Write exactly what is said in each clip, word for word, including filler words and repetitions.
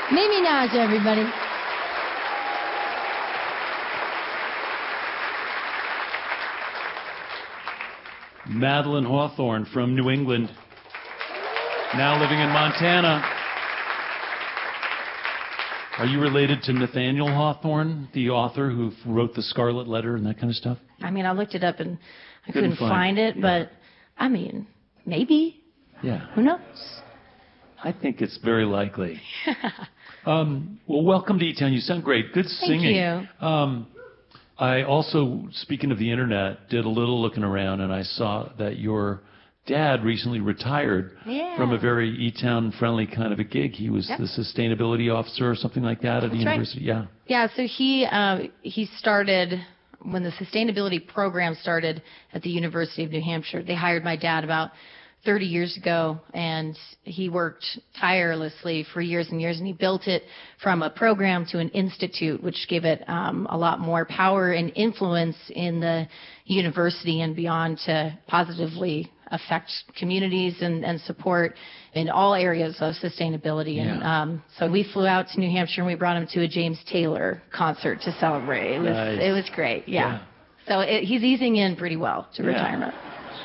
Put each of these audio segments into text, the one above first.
Nicki Minaj, everybody. Madeline Hawthorne from New England, now living in Montana. Are you related to Nathaniel Hawthorne, the author who wrote The Scarlet Letter and that kind of stuff? I mean, I looked it up and I Couldn't couldn't, find find, it, it, yeah. but I mean, maybe. Yeah. Who knows? I think it's very likely. um, well, welcome to E-Town. You sound great. Good singing. Thank you. Um, I also, speaking of the internet, did a little looking around, and I saw that your dad recently retired Yeah. from a very E-Town friendly kind of a gig. He was Yep. the sustainability officer or something like that at the That's right. university. Yeah. Yeah, so he uh, he started when the sustainability program started at the University of New Hampshire. They hired my dad about thirty years ago, and he worked tirelessly for years and years, and he built it from a program to an institute, which gave it um, a lot more power and influence in the university and beyond to positively affect communities and, and support in all areas of sustainability. Yeah. And um, so we flew out to New Hampshire and we brought him to a James Taylor concert to celebrate. It was Nice. it was great. Yeah. Yeah. So it, he's easing in pretty well to Yeah. retirement.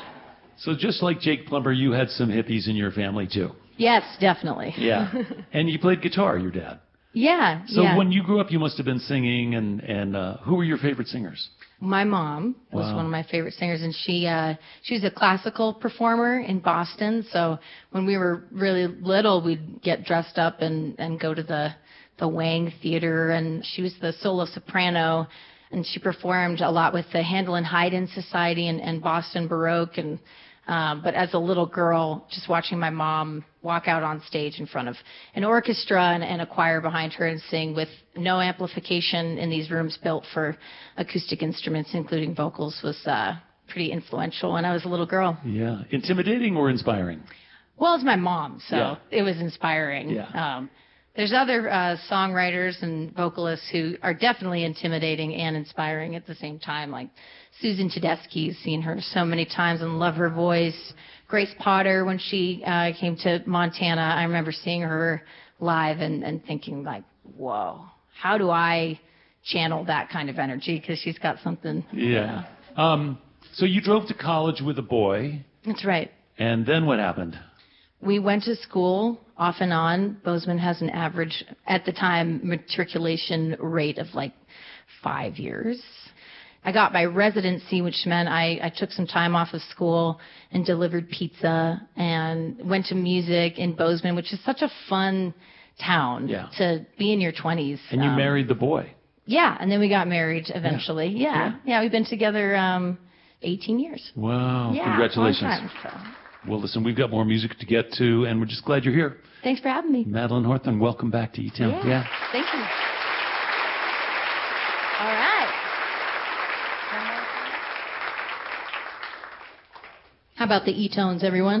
So just like Jake Plumber, you had some hippies in your family too. Yes, definitely. Yeah. And you played guitar, your dad. Yeah. So yeah. when you grew up, you must have been singing, and, and uh, who were your favorite singers? My mom was Wow. one of my favorite singers, and she uh, she was a classical performer in Boston. So when we were really little, we'd get dressed up and, and go to the the Wang Theater, and she was the solo soprano, and she performed a lot with the Handel and Haydn Society and, and Boston Baroque. And um, but as a little girl, just watching my mom walk out on stage in front of an orchestra and, and a choir behind her and sing with no amplification in these rooms built for acoustic instruments, including vocals, was uh, pretty influential when I was a little girl. Yeah. Intimidating or inspiring? Well, it's my mom, so Yeah. it was inspiring. Yeah. Um, there's other uh, songwriters and vocalists who are definitely intimidating and inspiring at the same time, like Susan Tedeschi. Seen her so many times and love her voice. Grace Potter, when she uh, came to Montana, I remember seeing her live and, and thinking, like, whoa, how do I channel that kind of energy? Because she's got something. Yeah. Um, so you drove to college with a boy, That's right. and then what happened? We went to school off and on. Bozeman has an average, at the time, matriculation rate of like five years. I got my residency, which meant I, I took some time off of school and delivered pizza and went to music in Bozeman, which is such a fun town Yeah. to be in your twenties. And you Um, married the boy. Yeah, and then we got married eventually. Yeah, Yeah. yeah, we've been together um, eighteen years. Wow. Yeah, Congratulations. long time, so. Well, listen, we've got more music to get to, and we're just glad you're here. Thanks for having me. Madeline Hawthorne, welcome back to E-Town. Yeah. Thank you. All right. How about the E-tones, everyone?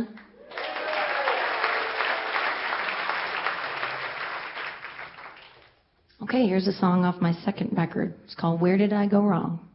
Okay, here's a song off my second record. It's called Where Did I Go Wrong?